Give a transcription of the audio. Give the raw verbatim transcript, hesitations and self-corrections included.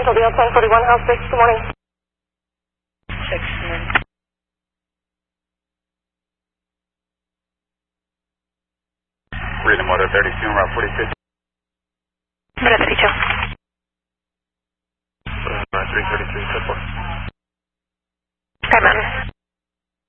Central Deal ten forty-one, House six, good morning. six, good morning. Freedom Motor thirty-two, Route forty-six. Para derecho. three thirty-three, step four.